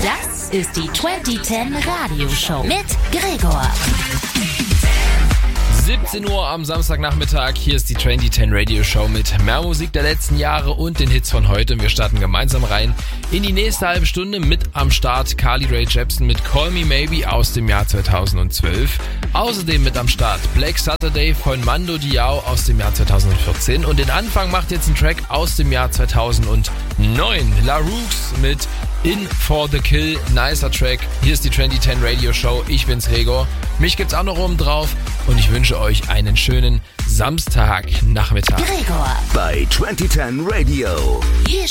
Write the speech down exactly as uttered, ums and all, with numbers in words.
Das ist die zwanzig zehn Radioshow mit Gregor. siebzehn Uhr am Samstagnachmittag, hier ist die zwanzig zehn Radio Show mit mehr Musik der letzten Jahre und den Hits von heute. Und wir starten gemeinsam rein in die nächste halbe Stunde. Mit am Start Carly Rae Jepsen mit Call Me Maybe aus dem Jahr zweitausendzwölf. Außerdem mit am Start Black Saturday von Mando Diao aus dem Jahr zweitausendvierzehn. Und den Anfang macht jetzt ein Track aus dem Jahr zweitausendneun. La Rooks mit In For The Kill. Nicer Track. Hier ist die zwanzig zehn Radio Show. Ich bin's Gregor. Mich gibt's auch noch oben drauf. Und ich wünsche euch einen schönen Samstagnachmittag. Gregor bei zwanzig zehn Radio. Hier